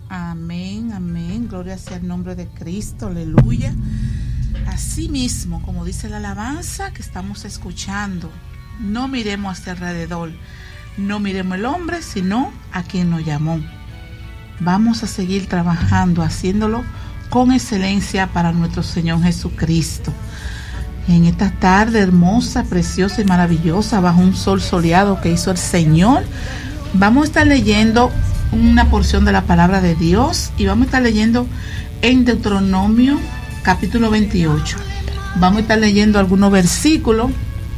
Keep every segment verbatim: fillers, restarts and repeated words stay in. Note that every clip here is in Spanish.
Amén, amén. Gloria sea el nombre de Cristo, aleluya. Así mismo, como dice la alabanza que estamos escuchando, no miremos hacia alrededor, no miremos el hombre, sino a quien nos llamó. Vamos a seguir trabajando, haciéndolo con excelencia para nuestro Señor Jesucristo. En esta tarde hermosa, preciosa y maravillosa, bajo un sol soleado que hizo el Señor, vamos a estar leyendo una porción de la palabra de Dios y vamos a estar leyendo en Deuteronomio capítulo veintiocho. Vamos a estar leyendo algunos versículos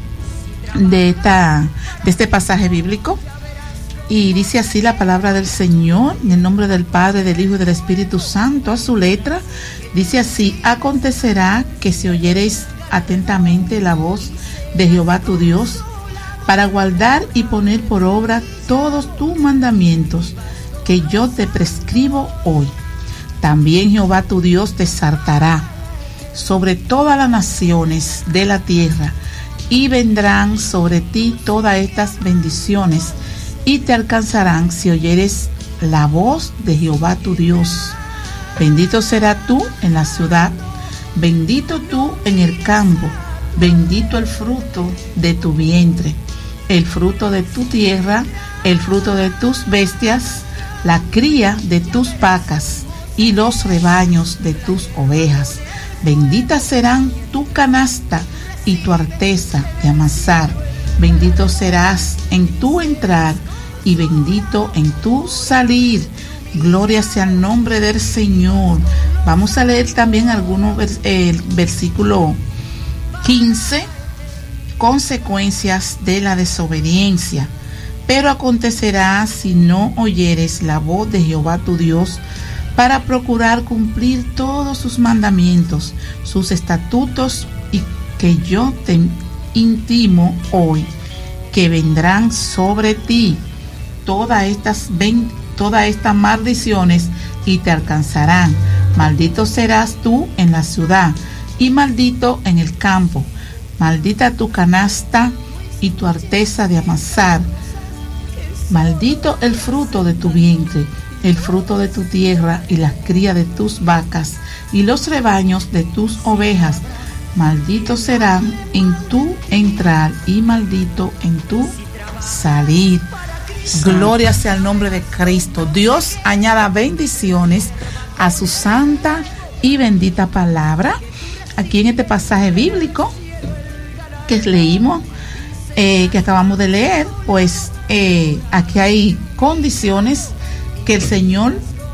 de esta de este pasaje bíblico y dice así la palabra del Señor, en el nombre del Padre, del Hijo y del Espíritu Santo. A su letra dice así: acontecerá que si oyereis atentamente la voz de Jehová tu Dios, para guardar y poner por obra todos tus mandamientos que yo te prescribo hoy, también Jehová tu Dios te exaltará sobre todas las naciones de la tierra, y vendrán sobre ti todas estas bendiciones, y te alcanzarán si oyeres la voz de Jehová tu Dios. Bendito será tú en la ciudad, bendito tú en el campo, bendito el fruto de tu vientre, el fruto de tu tierra, el fruto de tus bestias, la cría de tus vacas y los rebaños de tus ovejas. Benditas serán tu canasta y tu arteza de amasar. Bendito serás en tu entrar y bendito en tu salir. Gloria sea el nombre del Señor. Vamos a leer también algunos vers- eh, versículo quince, consecuencias de la desobediencia. Pero acontecerá si no oyeres la voz de Jehová tu Dios para procurar cumplir todos sus mandamientos, sus estatutos, y que yo te intimo hoy, que vendrán sobre ti todas estas, ben, todas estas maldiciones y te alcanzarán. Maldito serás tú en la ciudad y maldito en el campo. Maldita tu canasta y tu arteza de amasar. Maldito el fruto de tu vientre, el fruto de tu tierra y la cría de tus vacas y los rebaños de tus ovejas. Maldito serán en tu entrar y maldito en tu salir. Gloria sea el nombre de Cristo. Dios añada bendiciones a su santa y bendita palabra. Aquí en este pasaje bíblico que leímos, eh, que acabamos de leer, pues eh, aquí hay condiciones que el Señor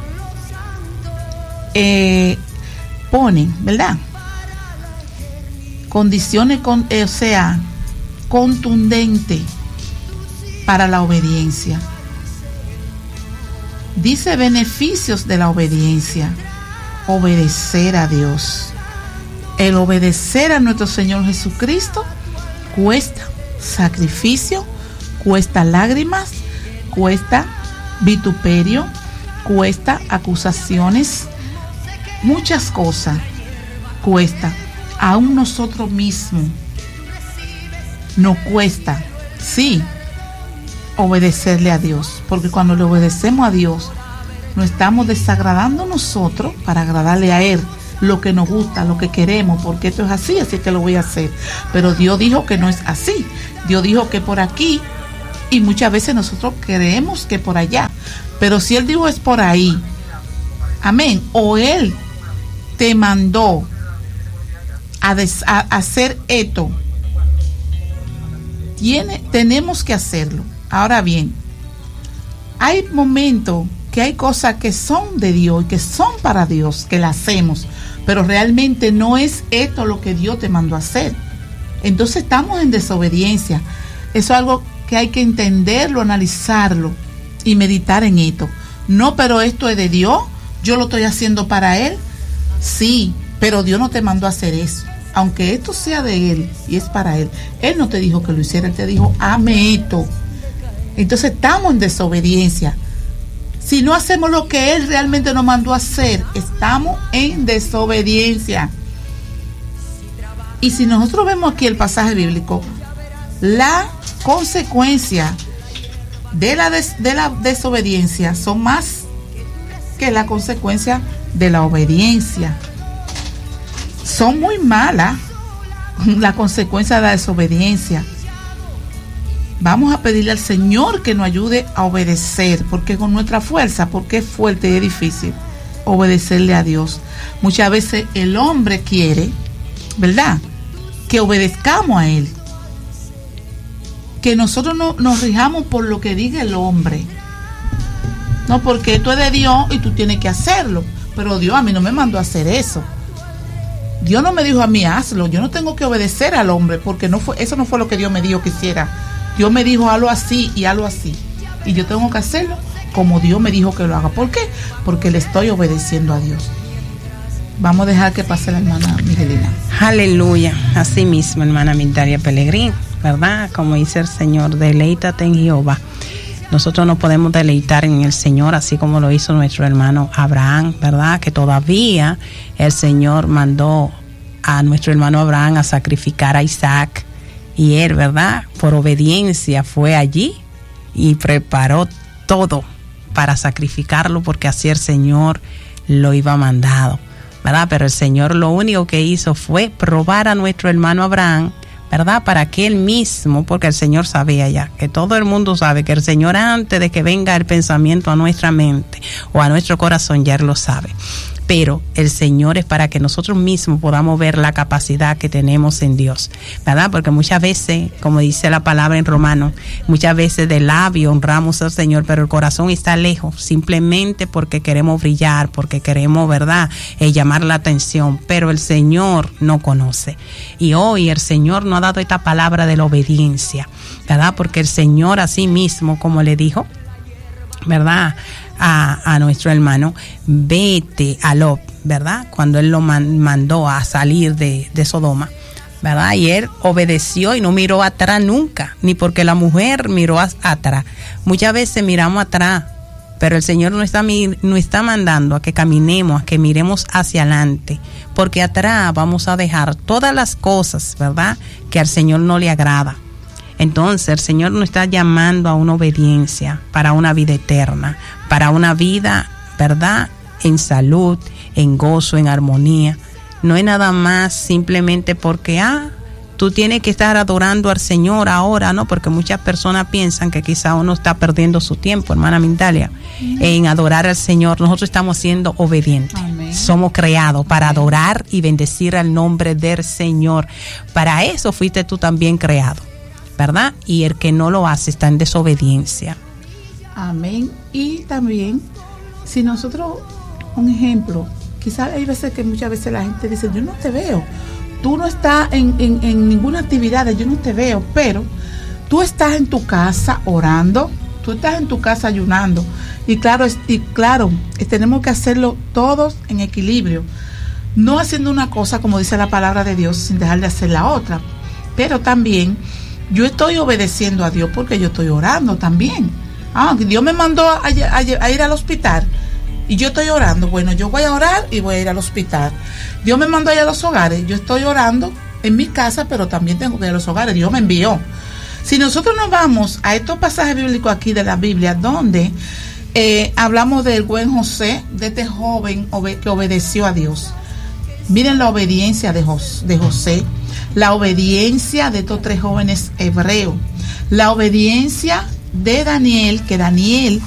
eh, pone, ¿verdad? Condiciones, con, eh, o sea, contundente para la obediencia. Dice beneficios de la obediencia: obedecer a Dios. El obedecer a nuestro Señor Jesucristo cuesta sacrificio, cuesta lágrimas, cuesta vituperio, cuesta acusaciones, muchas cosas cuesta. Aún nosotros mismos nos cuesta, sí, obedecerle a Dios, porque cuando le obedecemos a Dios, nos estamos desagradando nosotros para agradarle a Él, lo que nos gusta, lo que queremos, porque esto es así, así que lo voy a hacer. Pero Dios dijo que no es así. Dios dijo que por aquí, y muchas veces nosotros creemos que por allá, pero si Él dijo es por ahí, amén, o Él te mandó a, des, a, a hacer esto, tiene, tenemos que hacerlo. Ahora bien, hay momentos que hay cosas que son de Dios y que son para Dios, que las hacemos, pero realmente no es esto lo que Dios te mandó a hacer. Entonces estamos en desobediencia. Eso es algo que hay que entenderlo, analizarlo y meditar en esto. No, pero esto es de Dios, yo lo estoy haciendo para Él. Sí, pero Dios no te mandó a hacer eso. Aunque esto sea de Él y es para Él, Él no te dijo que lo hiciera, Él te dijo, hame esto. Entonces estamos en desobediencia. Si no hacemos lo que Él realmente nos mandó a hacer, estamos en desobediencia. Y si nosotros vemos aquí el pasaje bíblico, la consecuencia de la, des, de la desobediencia son más que es la consecuencia de la obediencia. Son muy malas las consecuencias de la desobediencia. Vamos a pedirle al Señor que nos ayude a obedecer, porque con nuestra fuerza, porque es fuerte y es difícil obedecerle a Dios. Muchas veces el hombre quiere, ¿verdad?, que obedezcamos a Él, que nosotros no, nos rijamos por lo que diga el hombre. No, porque esto es de Dios y tú tienes que hacerlo. Pero Dios a mí no me mandó a hacer eso. Dios no me dijo a mí hazlo. Yo no tengo que obedecer al hombre, porque no fue, eso no fue lo que Dios me dijo que hiciera. Dios me dijo hazlo así y hazlo así. Y yo tengo que hacerlo como Dios me dijo que lo haga. ¿Por qué? Porque le estoy obedeciendo a Dios. Vamos a dejar que pase la hermana Miguelina. Aleluya. Así mismo, hermana Migdalia Pellegrín, ¿verdad? Como dice el Señor, deleítate en Jehová. Nosotros nos podemos deleitar en el Señor, así como lo hizo nuestro hermano Abraham, ¿verdad? Que todavía el Señor mandó a nuestro hermano Abraham a sacrificar a Isaac, y él, ¿verdad?, por obediencia fue allí y preparó todo para sacrificarlo, porque así el Señor lo iba mandado, ¿verdad? Pero el Señor lo único que hizo fue probar a nuestro hermano Abraham, ¿verdad?, para que él mismo, porque el Señor sabía ya, que todo el mundo sabe que el Señor, antes de que venga el pensamiento a nuestra mente o a nuestro corazón, ya él lo sabe. Pero el Señor es para que nosotros mismos podamos ver la capacidad que tenemos en Dios, ¿verdad? Porque muchas veces, como dice la palabra en Romanos, muchas veces de labio honramos al Señor, pero el corazón está lejos, simplemente porque queremos brillar, porque queremos, ¿verdad?, eh, llamar la atención, pero el Señor no conoce. Y hoy el Señor nos ha dado esta palabra de la obediencia, ¿verdad? Porque el Señor así mismo, como le dijo, ¿verdad?, A, a nuestro hermano, vete a Lot, ¿verdad?, cuando él lo man, mandó a salir de, de Sodoma, ¿verdad? Y él obedeció y no miró atrás nunca, ni porque la mujer miró a, atrás. Muchas veces miramos atrás, pero el Señor nos está, nos está mandando a que caminemos, a que miremos hacia adelante, porque atrás vamos a dejar todas las cosas, ¿verdad?, que al Señor no le agrada. Entonces el Señor nos está llamando a una obediencia para una vida eterna, para una vida, ¿verdad?, en salud, en gozo, en armonía. No es nada más simplemente porque, ah, tú tienes que estar adorando al Señor ahora, ¿no? Porque muchas personas piensan que quizá uno está perdiendo su tiempo, hermana Migdalia, mm. en adorar al Señor. Nosotros estamos siendo obedientes. Amén. Somos creados para Amén. Adorar y bendecir al nombre del Señor. Para eso fuiste tú también creado, ¿verdad? Y el que no lo hace está en desobediencia. Amén. Y también, si nosotros, un ejemplo, quizás hay veces que muchas veces la gente dice, yo no te veo, tú no estás en, en, en ninguna actividad, yo no te veo, pero tú estás en tu casa orando, tú estás en tu casa ayunando, y claro, y claro, tenemos que hacerlo todos en equilibrio, no haciendo una cosa, como dice la palabra de Dios, sin dejar de hacer la otra, pero también yo estoy obedeciendo a Dios porque yo estoy orando también. Ah, Dios me mandó a, a, a ir al hospital y yo estoy orando. Bueno, yo voy a orar y voy a ir al hospital. Dios me mandó a ir a los hogares. Yo estoy orando en mi casa, pero también tengo que ir a los hogares. Dios me envió. Si nosotros nos vamos a estos pasajes bíblicos aquí de la Biblia, donde eh, hablamos del buen José, de este joven obe- que obedeció a Dios. Miren la obediencia de, Jos- de José. La obediencia de estos tres jóvenes hebreos, la obediencia de Daniel, que Daniel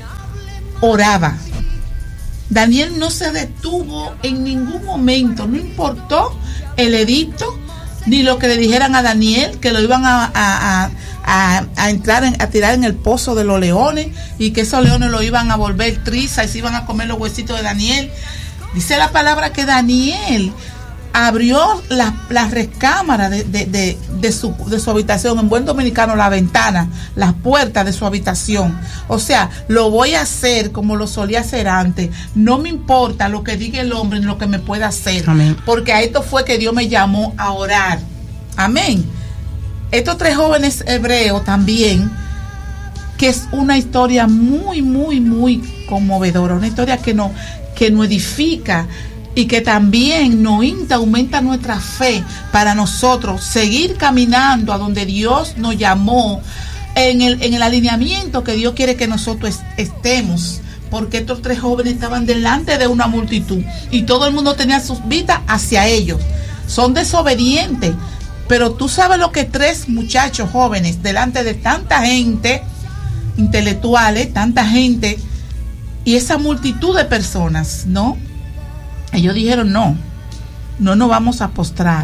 oraba. Daniel no se detuvo en ningún momento, no importó el edicto, ni lo que le dijeran a Daniel, que lo iban a, a, a, a entrar, en, a tirar en el pozo de los leones, y que esos leones lo iban a volver triza y se iban a comer los huesitos de Daniel. Dice la palabra que Daniel abrió las la recámaras de, de, de, de, su, de su habitación, en buen dominicano, la ventana, las puertas de su habitación. O sea, lo voy a hacer como lo solía hacer antes. No me importa lo que diga el hombre ni lo que me pueda hacer. Amén. Porque a esto fue que Dios me llamó a orar. Amén. Estos tres jóvenes hebreos también, que es una historia muy, muy, muy conmovedora, una historia que nos, que nos edifica, y que también nos aumenta nuestra fe para nosotros seguir caminando a donde Dios nos llamó, en el, en el alineamiento que Dios quiere que nosotros estemos, porque estos tres jóvenes estaban delante de una multitud y todo el mundo tenía sus vistas hacia ellos. Son desobedientes, pero tú sabes lo que tres muchachos jóvenes delante de tanta gente, intelectuales, tanta gente y esa multitud de personas, ¿no? Ellos dijeron, no, no nos vamos a postrar.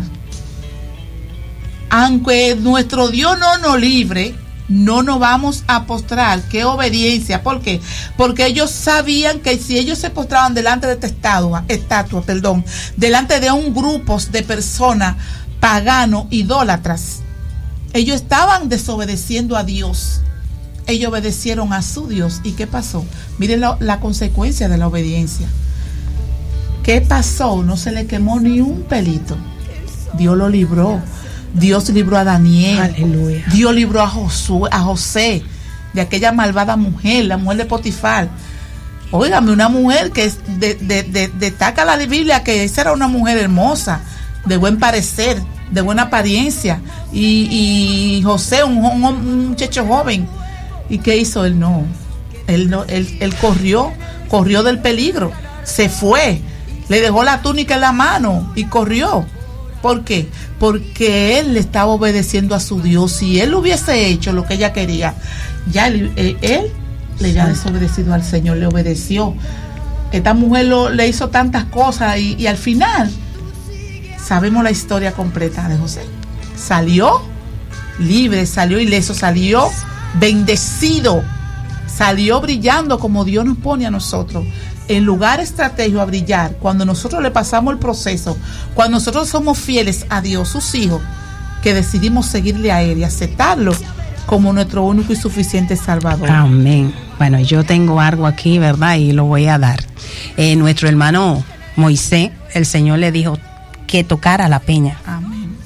Aunque nuestro Dios no nos libre, no nos vamos a postrar. ¡Qué obediencia! ¿Por qué? Porque ellos sabían que si ellos se postraban delante de esta estatua, estatua, perdón, delante de un grupo de personas paganos, idólatras, ellos estaban desobedeciendo a Dios. Ellos obedecieron a su Dios. ¿Y qué pasó? Miren la, la consecuencia de la obediencia. ¿Qué pasó? No se le quemó ni un pelito. Dios lo libró. Dios libró a Daniel. Aleluya. Dios libró a Josué, a José de aquella malvada mujer, la mujer de Potifar. Óigame, una mujer que de, de, de, destaca la Biblia que esa era una mujer hermosa, de buen parecer, de buena apariencia. Y, y José, un, un, un muchacho joven. ¿Y qué hizo él? No. Él, no él, él corrió, corrió del peligro. Se fue. Le dejó la túnica en la mano y corrió. ¿Por qué? Porque él le estaba obedeciendo a su Dios. Si él hubiese hecho lo que ella quería, ya él, él, él le había desobedecido al Señor, le obedeció. Esta mujer lo, le hizo tantas cosas y, y al final sabemos la historia completa de José. Salió libre, salió ileso, salió bendecido, salió brillando como Dios nos pone a nosotros. En lugar estratégico a brillar, cuando nosotros le pasamos el proceso, cuando nosotros somos fieles a Dios, sus hijos, que decidimos seguirle a Él y aceptarlo como nuestro único y suficiente Salvador. Amén. Bueno, yo tengo algo aquí, ¿verdad? Y lo voy a dar. Eh, nuestro hermano Moisés, el Señor le dijo que tocara la peña. Amén.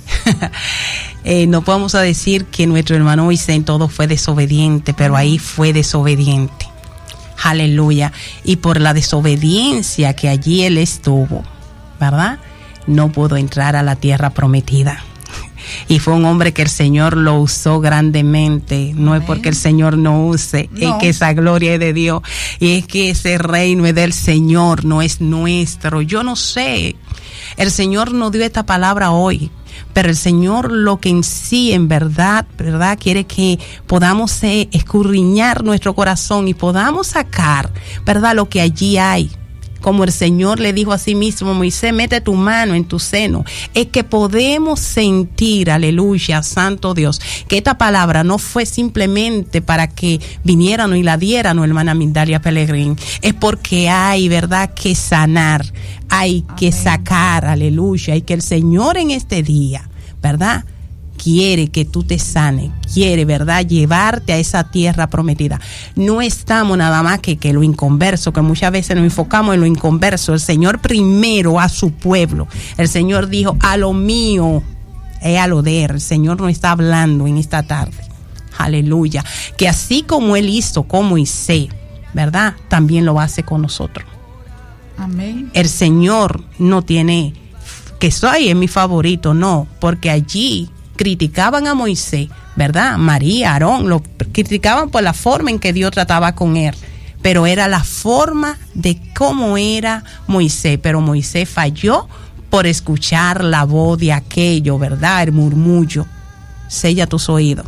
eh, no podemos decir que nuestro hermano Moisés en todo fue desobediente, pero ahí fue desobediente. Aleluya. Y por la desobediencia que allí él estuvo, ¿verdad? No pudo entrar a la tierra prometida. Y fue un hombre que el Señor lo usó grandemente. No Amén. Es porque el Señor no use, no. Es que esa gloria es de Dios. Y es que ese reino es del Señor, no es nuestro. Yo no sé. El Señor nos dio esta palabra hoy. Pero el Señor lo que en sí, en verdad, ¿verdad? Quiere que podamos eh, escudriñar nuestro corazón y podamos sacar, ¿verdad? Lo que allí hay. Como el Señor le dijo a sí mismo, Moisés, mete tu mano en tu seno. Es que podemos sentir, aleluya, santo Dios, que esta palabra no fue simplemente para que vinieran y la dieran, hermana Mindalia Pelegrín. Es porque hay, ¿verdad?, que sanar, hay Amén. Que sacar, aleluya, y que el Señor en este día, ¿verdad?, quiere que tú te sanes, quiere, ¿verdad?, llevarte a esa tierra prometida. No estamos nada más que, que lo inconverso, que muchas veces nos enfocamos en lo inconverso. El Señor primero a su pueblo. El Señor dijo, a lo mío, es a lo de él. El Señor nos está hablando en esta tarde. Aleluya. Que así como él hizo con Moisés, ¿verdad?, también lo hace con nosotros. Amén. El Señor no tiene que soy es mi favorito, no, porque allí criticaban a Moisés, ¿verdad? María, Aarón, lo criticaban por la forma en que Dios trataba con él, pero era la forma de cómo era Moisés, pero Moisés falló por escuchar la voz de aquello, ¿verdad? El murmullo. Sella tus oídos.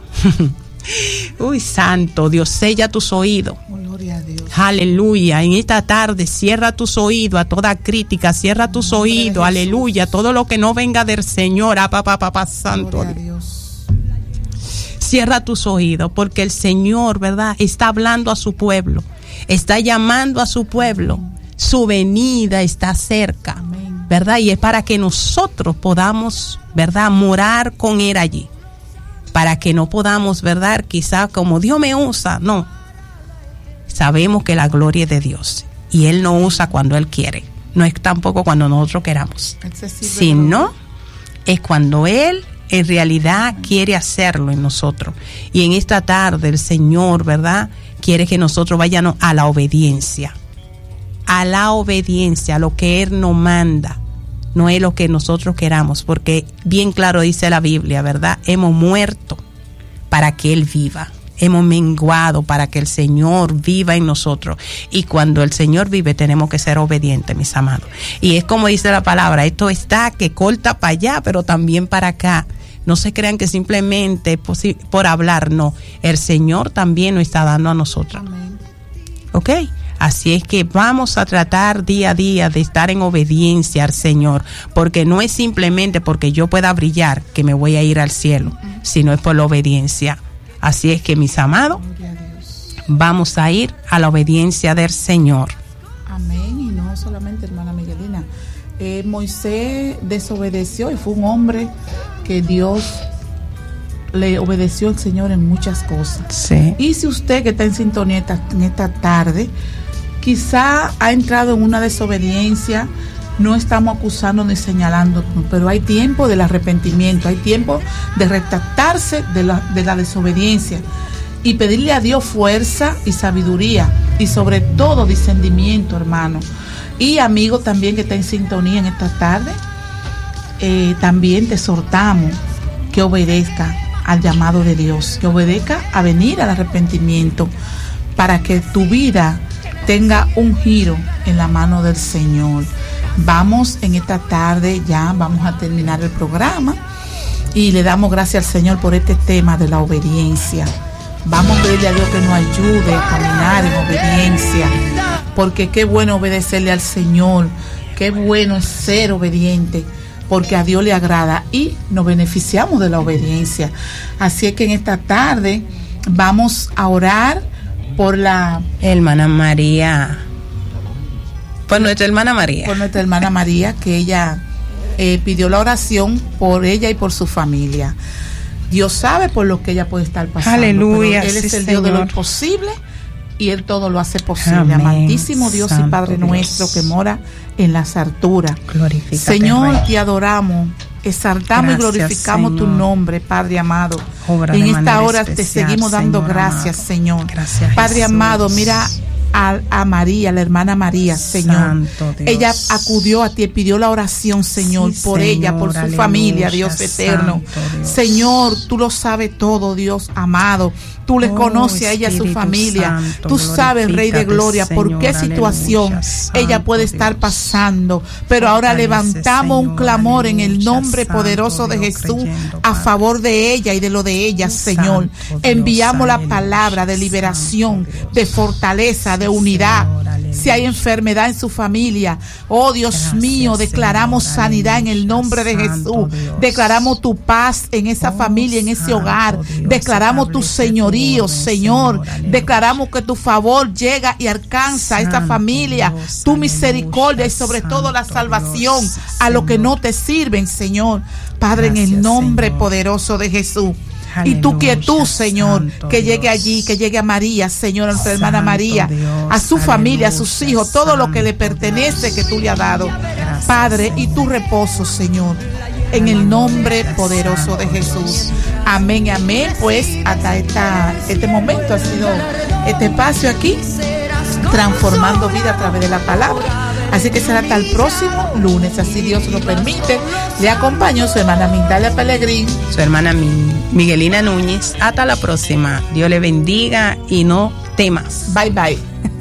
Uy, santo Dios, sella tus oídos. Gloria a Dios. Aleluya. En esta tarde cierra tus oídos a toda crítica, cierra tus oídos, aleluya, todo lo que no venga del Señor, ah, papá, papá, santo Dios. Cierra tus oídos, porque el Señor, ¿verdad?, está hablando a su pueblo, está llamando a su pueblo. Su venida está cerca. Amén. ¿Verdad? Y es para que nosotros podamos, ¿verdad?, morar con Él allí. Para que no podamos, ¿verdad?, quizá como Dios me usa, no. Sabemos que la gloria es de Dios y Él no usa cuando Él quiere, no es tampoco cuando nosotros queramos, sino es cuando Él en realidad quiere hacerlo en nosotros. Y en esta tarde el Señor, ¿verdad?, quiere que nosotros vayamos a la obediencia, a la obediencia, a lo que Él nos manda. No es lo que nosotros queramos, porque bien claro dice la Biblia, ¿verdad? Hemos muerto para que Él viva. hemos menguado para que el Señor viva en nosotros. Y cuando el Señor vive tenemos que ser obedientes, mis amados. Y es como dice la palabra, esto está que corta para allá, pero también para acá. No se crean que simplemente por, por hablar, no. El Señor también nos está dando a nosotros. Amén. ¿Ok? Así es que vamos a tratar día a día de estar en obediencia al Señor, porque no es simplemente porque yo pueda brillar que me voy a ir al cielo, sino es por la obediencia. Así es que, mis amados, vamos a ir a la obediencia del Señor. Amén. Y no solamente, hermana Miguelina, eh, Moisés desobedeció y fue un hombre que Dios le obedeció al Señor en muchas cosas. Sí. Y si usted que está en sintonía esta, en esta tarde, quizá ha entrado en una desobediencia, no estamos acusando ni señalando, pero hay tiempo del arrepentimiento, hay tiempo de retractarse de la, de la desobediencia y pedirle a Dios fuerza y sabiduría y sobre todo discernimiento, hermano. Y amigo también que está en sintonía en esta tarde, eh, también te exhortamos que obedezca al llamado de Dios, que obedezca a venir al arrepentimiento para que tu vida tenga un giro en la mano del Señor. Vamos en esta tarde, ya vamos a terminar el programa y le damos gracias al Señor por este tema de la obediencia. Vamos a pedirle a Dios que nos ayude a caminar en obediencia, porque qué bueno obedecerle al Señor, qué bueno es ser obediente, porque a Dios le agrada y nos beneficiamos de la obediencia. Así es que en esta tarde vamos a orar por la hermana María, por nuestra hermana María, por nuestra hermana María, que ella eh, pidió la oración por ella y por su familia. Dios sabe por lo que ella puede estar pasando. Aleluya. Él es sí, el Señor. Dios de lo imposible y Él todo lo hace posible. Amén. Amantísimo Dios Santo y Padre Dios. nuestro que mora en las alturas. Glorifícate, Señor, Rey. te adoramos, exaltamos Gracias, y glorificamos Señor. tu nombre, Padre amado. Obra en de esta manera hora te especial, seguimos dando Señor gracias, amado. Señor. Gracias, Padre Jesús. amado, mira a, a María, la hermana María, Señor. Santo Dios. Ella acudió a ti y pidió la oración, Señor, Sí, por Señor, ella, por su aleluya, familia, Dios eterno. Santo Dios. Señor, tú lo sabes todo, Dios amado. Tú le Oh, conoces a ella, a su Espíritu familia. Santo, Tú sabes, Rey de glorifícate, Gloria, por Señor, qué situación aleluya, ella Santo puede estar Dios. pasando. Pero ahora Fortalece, levantamos un Señor, clamor en el aleluya, nombre Santo poderoso de Dios, Jesús creyendo, a Padre. favor de ella y de lo de ella, Señor. Santo Dios, Enviamos la aleluya, palabra de liberación, Santo Dios. de fortaleza, de unidad. Señor, aleluya. Si hay enfermedad en su familia, oh Dios Gracias, mío, declaramos Señor, sanidad en el aleluya, nombre de Santo Jesús. Dios. Declaramos tu paz en esa Oh, familia, en ese Santo hogar. Dios, Declaramos tu establece tu señorío, orden, Señor. Señor, aleluya. Declaramos que tu favor llega y alcanza a esta Santo familia. Dios, Tu aleluya, misericordia y sobre todo la Santo salvación Dios, a lo que Señor. no te sirven, Señor. Padre, en Gracias, el nombre Señor. poderoso de Jesús. Y tu Aleluya, quietud, Señor, Santo que llegue Dios. allí, que llegue a María, Señor, a nuestra hermana Santo María, Dios, a su familia, a aleluya, sus hijos, todo lo que le Santo pertenece que tú le has dado. Gracias, Padre, y Señor. tu reposo, Señor, en el nombre poderoso de Jesús. Amén, amén. Pues hasta esta, este momento ha sido este espacio aquí, transformando vida a través de la palabra. Así que será hasta el próximo lunes, así Dios lo permite. Le acompaño su hermana Migdalia Pellegrín, su hermana Mi- Miguelina Núñez. Hasta la próxima. Dios le bendiga y no temas. bye bye.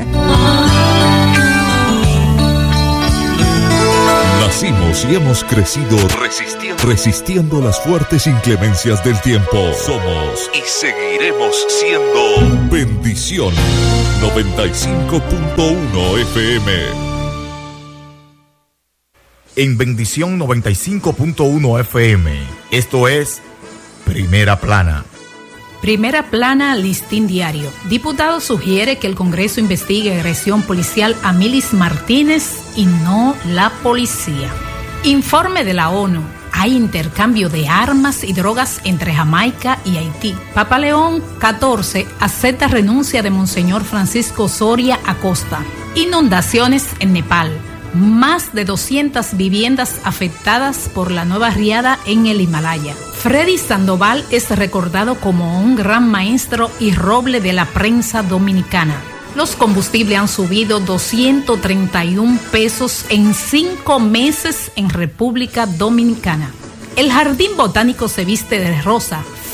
Nacimos y hemos crecido resistiendo, resistiendo las fuertes inclemencias del tiempo. Somos y seguiremos siendo Bendición noventa y cinco punto uno F M. En Bendición noventa y cinco punto uno F M. Esto es Primera Plana. Primera plana, listín diario. Diputado sugiere que el Congreso investigue agresión policial a Milis Martínez y no la policía. Informe de la ONU. Hay intercambio de armas y drogas entre Jamaica y Haití. Papa León catorce acepta renuncia de Monseñor Francisco Soria Acosta. Inundaciones en Nepal. Más de doscientas viviendas afectadas por la nueva riada en el Himalaya. Freddy Sandoval es recordado como un gran maestro y roble de la prensa dominicana. Los combustibles han subido doscientos treinta y uno pesos en cinco meses en República Dominicana. El Jardín Botánico se viste de rosa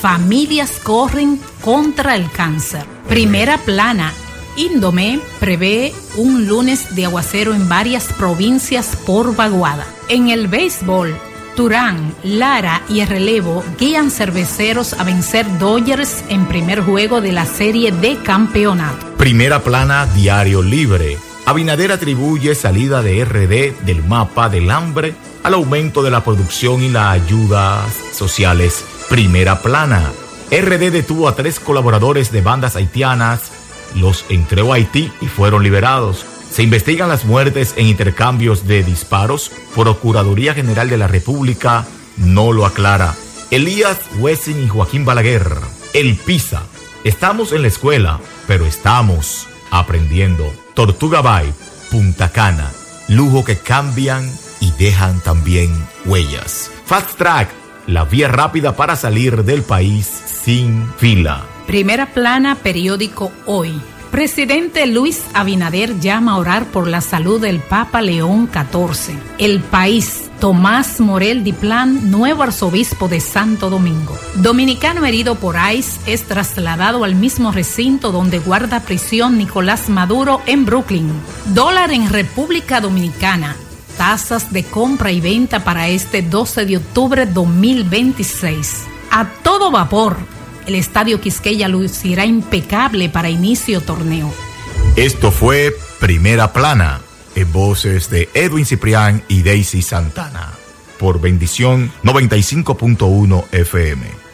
Familias corren contra el cáncer. Primera plana. Indomé prevé un lunes de aguacero en varias provincias por vaguada. En el béisbol, Turán, Lara y el relevo guían cerveceros a vencer Dodgers en primer juego de la serie de campeonato. Primera plana, Diario Libre. Abinader atribuye salida de R D del mapa del hambre al aumento de la producción y las ayudas sociales. Primera plana. R D detuvo a tres colaboradores de bandas haitianas, los entregó a Haití y fueron liberados. Se investigan las muertes en intercambios de disparos. Procuraduría General de la República no lo aclara. Elías Wessing y Joaquín Balaguer. El PISA. Estamos en la escuela, pero estamos aprendiendo. Tortuga Bay, Punta Cana. Lujo que cambian y dejan también huellas. Fast Track. La vía rápida para salir del país sin fila. Primera plana, periódico Hoy. Presidente Luis Abinader llama a orar por la salud del Papa León catorce. El País. Tomás Morel Diplán, nuevo arzobispo de Santo Domingo. Dominicano herido por ICE es trasladado al mismo recinto donde guarda prisión Nicolás Maduro en Brooklyn. Dólar en República Dominicana. Tasas de compra y venta para este doce de octubre dos mil veintiséis. A todo vapor. El Estadio Quisqueya lucirá impecable para inicio torneo. Esto fue Primera Plana, en voces de Edwin Ciprián y Daisy Santana, por Bendición noventa y cinco punto uno F M.